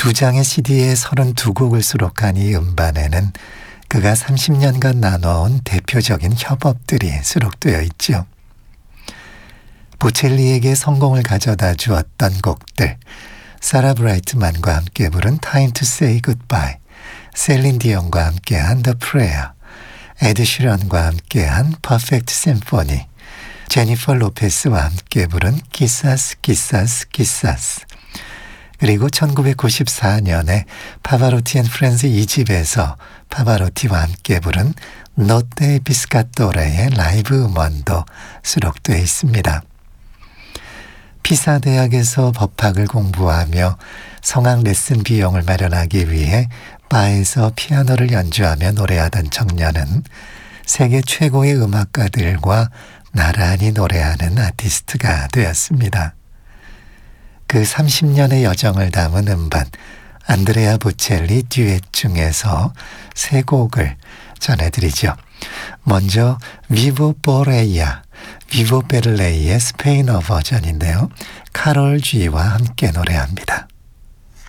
2장의 CD에 32곡을 수록한 이 음반에는 그가 30년간 나눠온 대표적인 협업들이 수록되어 있죠. 보첼리에게 성공을 가져다 주었던 곡들, 사라 브라이트만과 함께 부른 Time to Say Goodbye, 셀린 디온과 함께한 The Prayer, 에드 시런과 함께한 Perfect Symphony, 제니퍼 로페스와 함께 부른 Quizás, Quizás, Quizás, 그리고 1994년에 파바로티 앤 프렌즈 2집에서 파바로티와 함께 부른 노테 비스카토레의 라이브 음원도 수록되어 있습니다. 피사 대학에서 법학을 공부하며 성악 레슨 비용을 마련하기 위해 바에서 피아노를 연주하며 노래하던 청년은 세계 최고의 음악가들과 나란히 노래하는 아티스트가 되었습니다. 그 30년의 여정을 담은 음반 안드레아 보첼리 듀엣 중에서 3곡을 전해드리죠. 먼저 비보 보레이아, 비보 베를레이의 스페인어 버전인데요. 카롤 G와 함께 노래합니다.